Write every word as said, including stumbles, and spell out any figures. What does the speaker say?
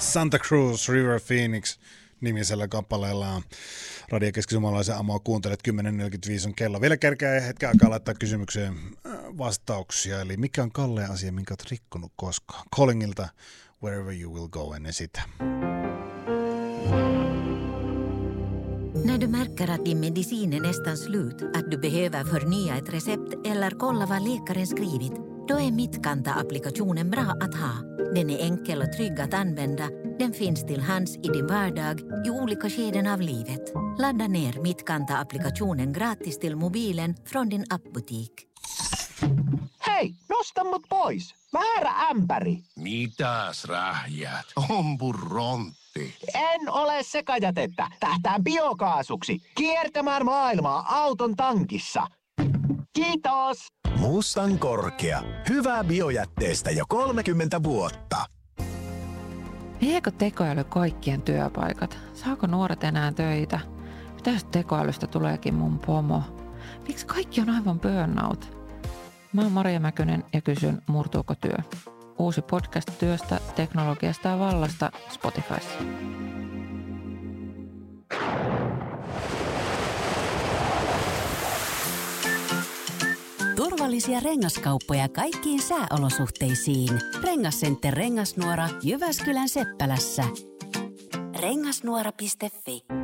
Santa Cruz River Phoenix nimisellä kappaleellaan. Radio Keski-Suomalaisen aamua kuuntelet, kymmenen neljäkymmentäviisi on kello. Vielä kerkeä hetken aikaa laittaa kysymykseen vastauksia. Eli mikä on kallein asia, minkä olet rikkonut koskaan? Callingilta Wherever You Will Go ennen sitä. När du märker att din medicin är nästan slut, att du behöver förnya ett recept eller kolla vad läkaren skrivit, då är Mittanta-applikationen bra att ha. Den är enkel och trygg att använda. Den finns till hands i din vardag i olika skeden av livet. Ladda ner Mittanta-applikationen gratis till mobilen från din appbutik. Hei, nosta mut pois! Väärä ämpäri! Mitäs rähjät? Ompurontti. En ole sekajätettä. Tähtään biokaasuksi. Kiertämään maailmaa auton tankissa. Kiitos! Mustan Korkea. Hyvää biojätteestä jo kolmekymmentä vuotta. Viekö tekoäly kaikkien työpaikat? Saako nuoret enää töitä? Mitä jos tekoälystä tuleekin mun pomo? Miksi kaikki on aivan burnout? Mä oon Maria Mäkynen ja kysyn, murtuuko työ? Uusi podcast työstä, teknologiasta ja vallasta Spotifyssa. Turvallisia rengaskauppoja kaikkiin sääolosuhteisiin. Rengascenter Rengasnuora Jyväskylän Seppälässä. rengasnuora piste fi